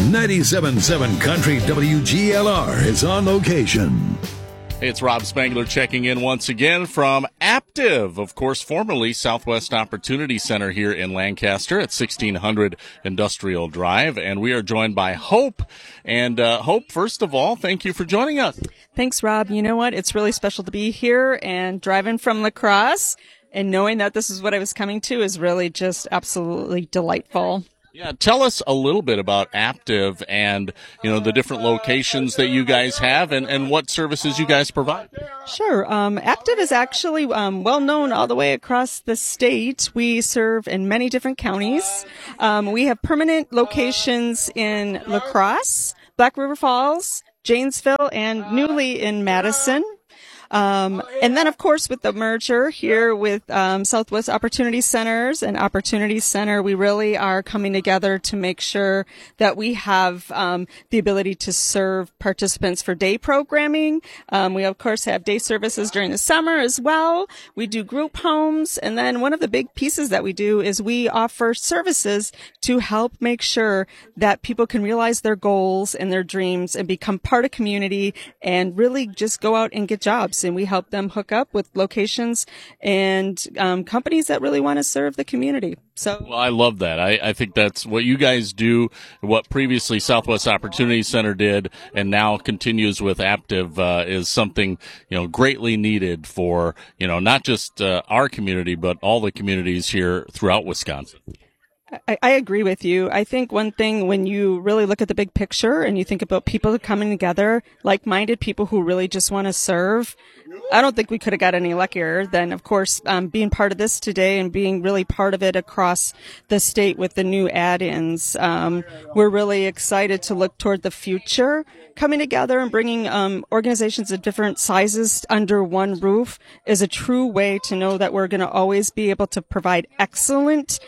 97.7 Country WGLR is on location. Hey, it's Rob Spangler checking in once again from Aptiv, of course, formerly Southwest Opportunity Center here in Lancaster at 1600 Industrial Drive. And we are joined by Hope. And Hope, first of all, thank you for joining us. Thanks, Rob. You know what? It's really special to be here, and driving from La Crosse and knowing that this is what I was coming to is really just absolutely delightful. Yeah, tell us a little bit about Aptiv and, the different locations that you guys have and what services you guys provide. Sure. Aptiv is actually well known all the way across the state. We serve in many different counties. We have permanent locations in La Crosse, Black River Falls, Janesville, and newly in Madison. And then, of course, with the merger here with Southwest Opportunity Centers and Opportunity Center, we really are coming together to make sure that we have the ability to serve participants for day programming. We, of course, have day services during the summer as well. We do group homes. And then one of the big pieces that we do is we offer services to help make sure that people can realize their goals and their dreams and become part of community and really just go out and get jobs. And we help them hook up with locations and companies that really want to serve the community. Well, I love that. I think that's what you guys do, what previously Southwest Opportunity Center did, and now continues with Aptiv is something, greatly needed for, not just our community, but all the communities here throughout Wisconsin. I agree with you. I think one thing when you really look at the big picture and you think about people coming together, like-minded people who really just want to serve, I don't think we could have got any luckier than, of course, being part of this today and being really part of it across the state with the new add-ins. We're really excited to look toward the future. Coming together and bringing organizations of different sizes under one roof is a true way to know that we're going to always be able to provide excellent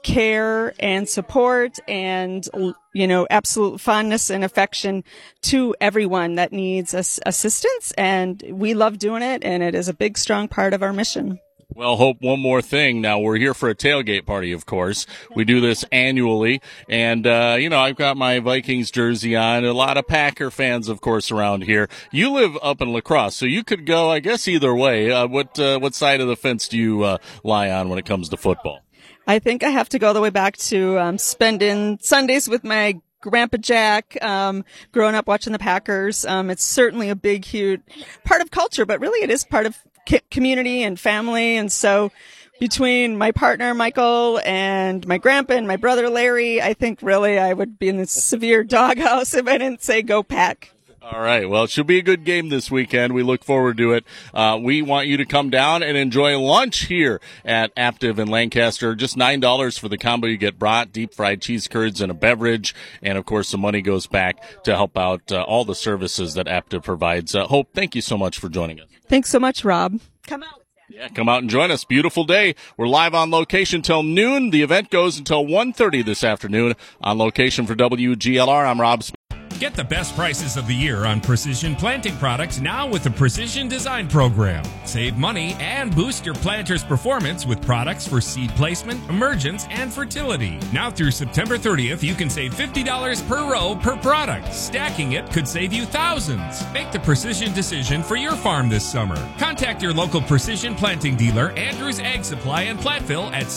care and support and, absolute fondness and affection to everyone that needs assistance. And we love doing it, and it is a big, strong part of our mission. Well, Hope, one more thing. Now, we're here for a tailgate party, of course. We do this annually. And, I've got my Vikings jersey on. A lot of Packer fans, of course, around here. You live up in La Crosse, so you could go, I guess, either way. What side of the fence do you lie on when it comes to football? I think I have to go all the way back to spending Sundays with my Grandpa Jack, growing up watching the Packers. It's certainly a big, huge part of culture, but really it is part of community and family. And so between my partner, Michael, and my grandpa and my brother, Larry, I think really I would be in the severe doghouse if I didn't say go Pack. All right. Well, it should be a good game this weekend. We look forward to it. We want you to come down and enjoy lunch here at Aptiv in Lancaster. Just $9 for the combo. You get brat, deep fried cheese curds, and a beverage. And, of course, the money goes back to help out all the services that Aptiv provides. Hope, thank you so much for joining us. Thanks so much, Rob. Come out. Yeah, come out and join us. Beautiful day. We're live on location till noon. The event goes until 1:30 this afternoon. On location for WGLR, I'm Rob Smith. Get the best prices of the year on precision planting products now with the Precision Design Program. Save money and boost your planter's performance with products for seed placement, emergence, and fertility. Now through September 30th, you can save $50 per row per product. Stacking it could save you thousands. Make the precision decision for your farm this summer. Contact your local precision planting dealer, Andrews Ag Supply in Platteville at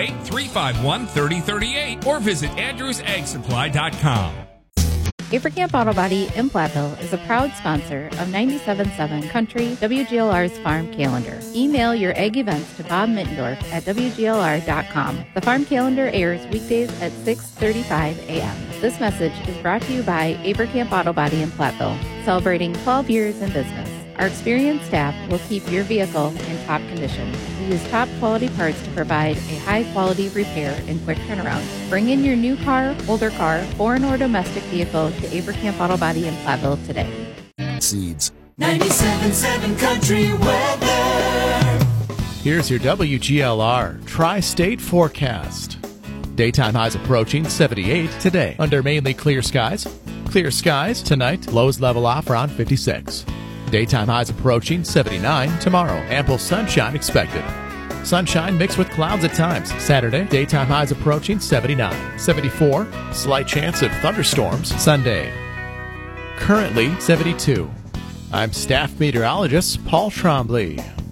608-351-3038 or visit andrewsagsupply.com. Avercamp Auto Body in Platteville is a proud sponsor of 97.7 Country WGLR's Farm Calendar. Email your egg events to Bob Mittendorf at WGLR.com. The Farm Calendar airs weekdays at 6:35 a.m. This message is brought to you by Avercamp Auto Body in Platteville, celebrating 12 years in business. Our experienced staff will keep your vehicle in top condition. We use top quality parts to provide a high quality repair and quick turnaround. Bring in your new car, older car, foreign or domestic vehicle to Avercamp Auto Body in Platteville today. Seeds. 97.7 Country Weather. Here's your WGLR Tri-State forecast. Daytime highs approaching 78 today under mainly clear skies. Clear skies tonight, lows level off around 56. Daytime highs approaching 79 tomorrow. Ample sunshine expected. Sunshine mixed with clouds at times. Saturday, daytime highs approaching 79. 74, slight chance of thunderstorms. Sunday, currently 72. I'm staff meteorologist Paul Trombley.